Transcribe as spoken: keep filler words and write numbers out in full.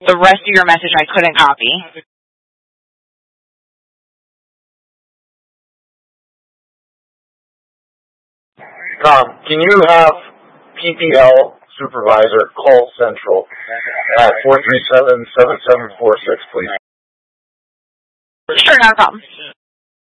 The rest of your message I couldn't copy. Tom, can you have P P L supervisor call Central at four three seven, seven seven four six, please? Sure, not a problem.